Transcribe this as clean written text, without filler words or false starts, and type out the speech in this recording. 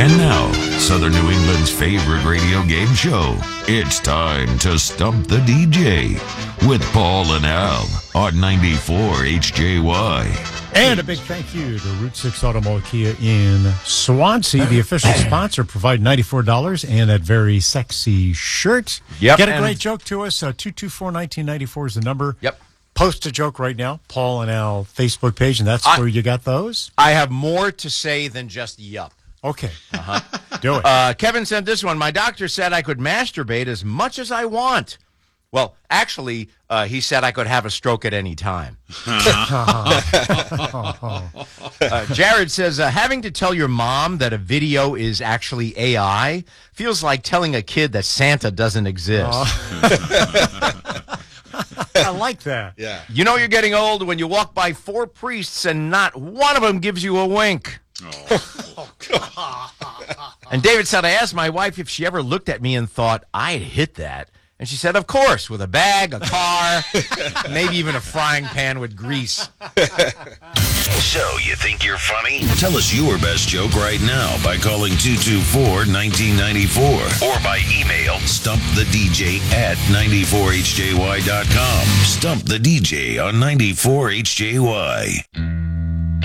And now, Southern New England's favorite radio game show. It's time to Stump the DJ with Paul and Al on 94 HJY. And a big thank you to Route 6 Automotive Kia in Swansea, the official sponsor, providing $94 and that very sexy shirt. Yep. Get a great joke to us. 224-1994 is the number. Yep. Post a joke right now. Paul and Al Facebook page, and that's where you got those? I have more to say than just yup. Okay. Do it. Kevin sent this one. My doctor said I could masturbate as much as I want. Well, actually, he said I could have a stroke at any time. Jared says, having to tell your mom that a video is actually AI feels like telling a kid that Santa doesn't exist. I like that. Yeah. You know you're getting old when you walk by 4 priests and not one of them gives you a wink. And David said, I asked my wife if she ever looked at me and thought I'd hit that. And she said, of course, with a bag, a car, maybe even a frying pan with grease. So, you think you're funny? Tell us your best joke right now by calling 224-1994 or by email stumpthedj@94hjy.com. Stump the DJ on 94HJY.